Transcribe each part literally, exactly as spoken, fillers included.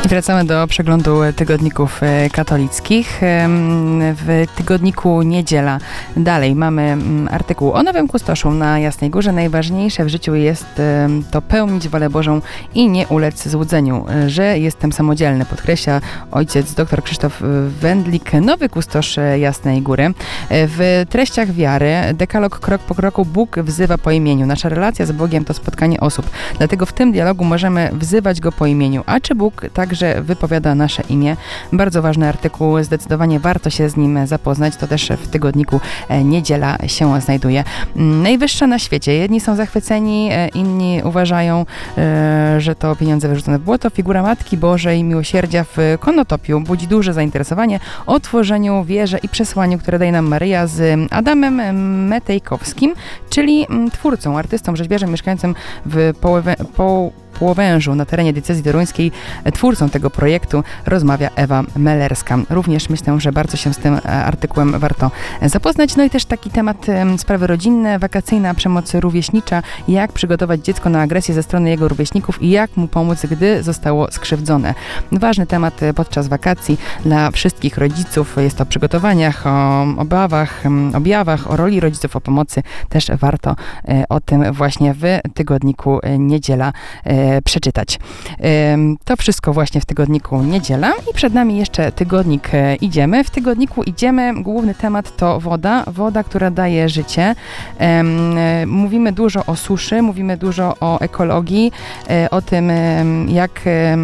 Wracamy do przeglądu tygodników katolickich. W tygodniku Niedziela dalej mamy artykuł o nowym kustoszu na Jasnej Górze. Najważniejsze w życiu jest to pełnić wolę Bożą i nie ulec złudzeniu, że jestem samodzielny, podkreśla ojciec dr Krzysztof Wędlik, nowy kustosz Jasnej Góry. W treściach wiary dekalog krok po kroku Bóg wzywa po imieniu. Nasza relacja z Bogiem to spotkanie osób. Dlatego w tym dialogu możemy wzywać Go po imieniu. A czy Bóg także wypowiada nasze imię? Bardzo ważny artykuł, zdecydowanie warto się z nim zapoznać. To też w tygodniku Niedziela się znajduje. Najwyższa na świecie. Jedni są zachwyceni, inni uważają, że to pieniądze wyrzucone w błoto. Figura Matki Bożej Miłosierdzia w Konotopiu budzi duże zainteresowanie o tworzeniu, wierze i przesłaniu, które daje nam Maryja z Adamem Metejkowskim, czyli twórcą, artystą, rzeźbiarzem mieszkającym w Połewe, po Płowężu na terenie diecezji toruńskiej. Twórcą tego projektu rozmawia Ewa Melerska. Również myślę, że bardzo się z tym artykułem warto zapoznać. No i też taki temat sprawy rodzinne, wakacyjna przemoc rówieśnicza, jak przygotować dziecko na agresję ze strony jego rówieśników i jak mu pomóc, gdy zostało skrzywdzone. Ważny temat podczas wakacji dla wszystkich rodziców. Jest to o przygotowaniach, o obawach, objawach, o roli rodziców, o pomocy. Też warto o tym właśnie w tygodniku Niedziela przeczytać. To wszystko właśnie w tygodniku Niedziela i przed nami jeszcze tygodnik Idziemy. W tygodniku Idziemy główny temat to woda, woda, która daje życie. Mówimy dużo o suszy, mówimy dużo o ekologii, o tym jak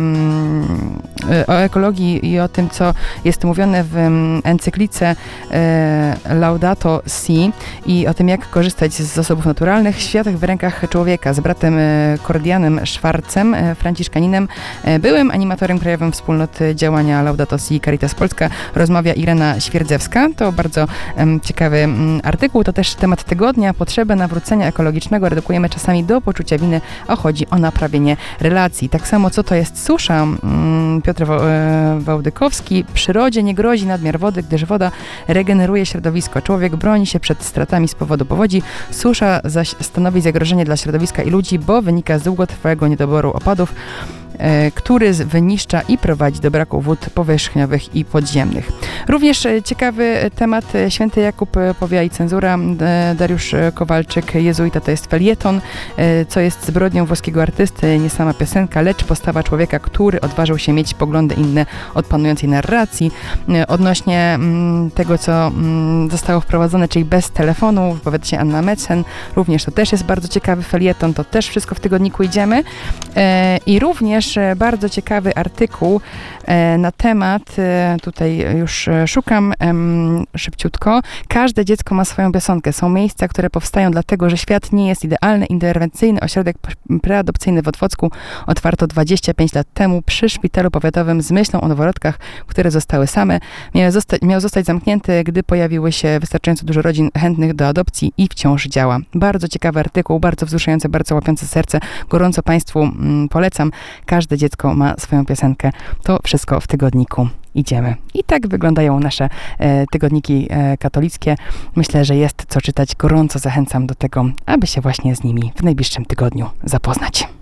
o ekologii i o tym, co jest mówione w encyklice Laudato Si i o tym, jak korzystać z zasobów naturalnych. Świat w rękach człowieka z bratem Kordianem Szwarcem, franciszkaninem, byłym animatorem krajowym wspólnot działania Laudato Si Caritas Polska, rozmawia Irena Świerdzewska. To bardzo um, ciekawy um, artykuł. To też temat tygodnia. Potrzebę nawrócenia ekologicznego redukujemy czasami do poczucia winy, a chodzi o naprawienie relacji. Tak samo, co to jest susza? Um, Piotr Wałdykowski. Przyrodzie nie grozi nadmiar wody, gdyż woda regeneruje środowisko. Człowiek broni się przed stratami z powodu powodzi. Susza zaś stanowi zagrożenie dla środowiska i ludzi, bo wynika z długotrwałego niedoboru opadów, który wyniszcza i prowadzi do braku wód powierzchniowych i podziemnych. Również ciekawy temat. Święty Jakub powiela i cenzura. Dariusz Kowalczyk, jezuita, to jest felieton. Co jest zbrodnią włoskiego artysty? Nie sama piosenka, lecz postawa człowieka, który odważył się mieć poglądy inne od panującej narracji. Odnośnie tego, co zostało wprowadzone, czyli bez telefonu, wypowiada się Anna Metzen. Również to też jest bardzo ciekawy felieton. To też wszystko w tygodniku Idziemy. I również bardzo ciekawy artykuł na temat, tutaj już szukam szybciutko, każde dziecko ma swoją piosenkę. Są miejsca, które powstają dlatego, że świat nie jest idealny. Interwencyjny ośrodek preadopcyjny w Otwocku otwarto dwadzieścia pięć lat temu przy szpitalu powiatowym z myślą o noworodkach, które zostały same. Miał zostać, miał zostać zamknięty, gdy pojawiły się wystarczająco dużo rodzin chętnych do adopcji i wciąż działa. Bardzo ciekawy artykuł, bardzo wzruszający, bardzo łapiący serce. Gorąco Państwu mm, polecam. Każde dziecko ma swoją piosenkę. To wszystko w tygodniku Idziemy. I tak wyglądają nasze e, tygodniki e, katolickie. Myślę, że jest co czytać. Gorąco zachęcam do tego, aby się właśnie z nimi w najbliższym tygodniu zapoznać.